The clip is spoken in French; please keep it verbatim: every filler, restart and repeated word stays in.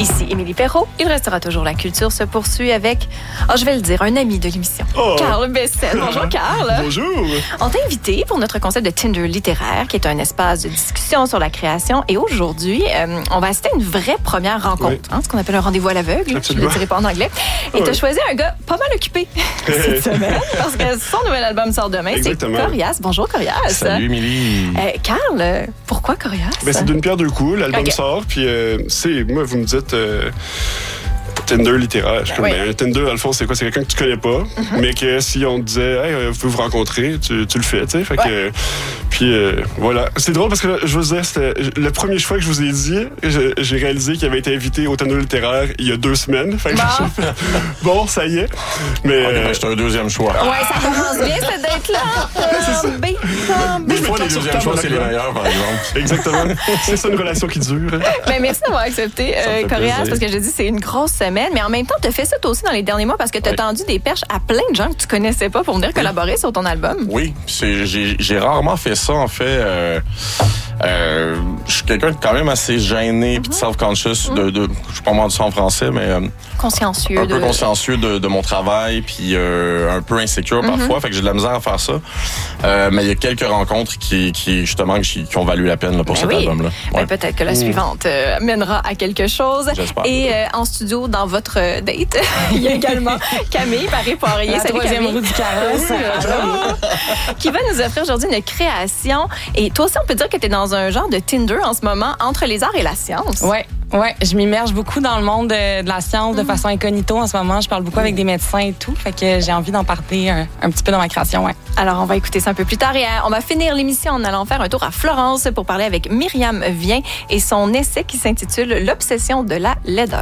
Ici Émilie Perrault. Il restera toujours la culture se poursuit avec, oh, je vais le dire, un ami de l'émission, oh. Carl Bessette. Bonjour Carl. Bonjour. On t'a invité pour notre concept de Tinder littéraire, qui est un espace de discussion sur la création. Et aujourd'hui, euh, on va assister à une vraie première rencontre, oui. hein, ce qu'on appelle un rendez-vous à l'aveugle. Absolument. Je ne le dirai pas en anglais. Et oui. tu as choisi un gars pas mal occupé cette semaine, parce que son nouvel album sort demain. Exactement. C'est Corias. Bonjour Corias. Salut Émilie. Euh, Carl, pourquoi Corias? Ben, c'est d'une pierre deux coups. L'album okay. sort, puis euh, c'est, moi, vous me dites... Euh, Tinder littéraire. Je suis comme, oui. ben, un Tinder, dans le fond, c'est quoi? C'est quelqu'un que tu connais pas, mm-hmm. mais que si on te disait, hey, vous pouvez vous rencontrer, tu, tu le fais, tu sais. Fait ouais. que, puis euh, voilà. C'est drôle parce que je vous disais, c'était le premier choix que je vous ai dit, je, j'ai réalisé qu'il avait été invité au Tinder littéraire il y a deux semaines. Fait que bon. Je fait, bon, ça y est. Mais. Okay, euh, j'étais un deuxième choix. Ouais, ça commence bien, cette date-là. Tombé, tombé. Des fois, les deuxièmes choix, c'est les meilleurs, par exemple. Exactement. C'est ça une relation qui dure. Ben, merci d'avoir accepté, euh, Corias, parce que je dis, c'est une grosse semaine. Mais en même temps, tu as fait ça toi aussi dans les derniers mois parce que tu as oui. tendu des perches à plein de gens que tu connaissais pas pour venir oui. collaborer sur ton album. Oui, c'est, j'ai, j'ai rarement fait ça, en fait. Euh, euh, je suis quelqu'un de quand même assez gêné mm-hmm. et de self-conscious. Mm-hmm. De, de, je sais pas moi du ça en français, mais... Euh, consciencieux. Un peu de... consciencieux de, de mon travail, puis euh, un peu insécure mm-hmm. parfois. Fait que j'ai de la misère à faire ça. Euh, mais il y a quelques rencontres qui, qui justement, qui, qui ont valu la peine là, pour ben cet oui. album-là. Ouais. Ben, peut-être que la suivante euh, mènera à quelque chose. J'espère. Et euh, en studio, dans votre date, il y a également Camille Paré-Poirier. La troisième roue du carrosse. Qui va nous offrir aujourd'hui une création. Et toi aussi, on peut dire que tu es dans un genre de Tinder en ce moment entre les arts et la science. Oui. Oui, je m'immerge beaucoup dans le monde de, de la science mm-hmm. de façon incognito en ce moment. Je parle beaucoup avec des médecins et tout. Fait que j'ai envie d'en parler un, un petit peu dans ma création, ouais. Alors, on va écouter ça un peu plus tard et on va finir l'émission en allant faire un tour à Florence pour parler avec Myriam Vien et son essai qui s'intitule « L'obsession de la laideur ».